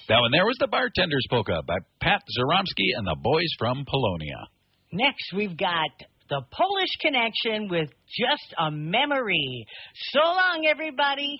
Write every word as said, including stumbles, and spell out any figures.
That one there was the Bartender's Polka by Pat Zaromsky and the Boys from Polonia. Next, we've got the Polish Connection with Just a Memory. So long, everybody.